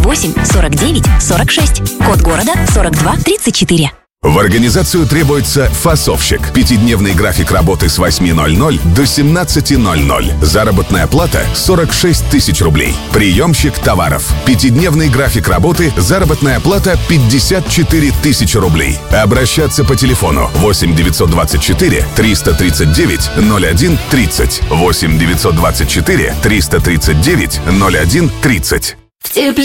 8 49 46. Код города 42 34. В организацию требуется фасовщик. 5-дневный график работы с 8:00 до 17:00. Заработная плата 46 тысяч рублей. Приемщик товаров. 5-дневный график работы. Заработная плата 54 тысячи рублей. Обращаться по телефону 8 924 339 01 30. 8 924 339 01 30.